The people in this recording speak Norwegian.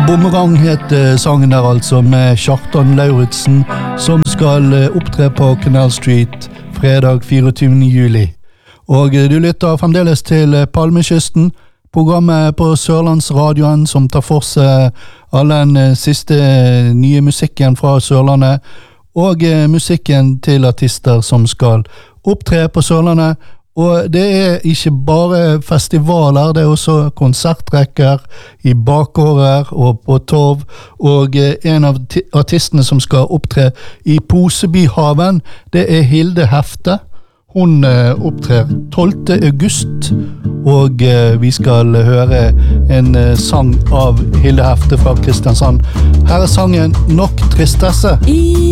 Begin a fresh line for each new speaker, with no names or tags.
Bumerang heter sangen der altså, med Kjartan Lauritsen, som skal opptre på Canal Street fredag 24. juli. Og du lytter fremdeles til Palmekysten, programmet på Sørlandsradioen som tar for seg all den siste nye musikken fra Sørlandet, og musikken til artister som skal opptre på Sørlandet. Og det ikke bare festivaler, det også konsertrekker i bakgårder og på torv, og en av artistene som skal opptre i Posebyhaven, det Hilde Hefte. Hun opptrer 12. august, og vi skal høre en sang av Hilde Hefte fra Kristiansand. Her sangen Nok Tristesse.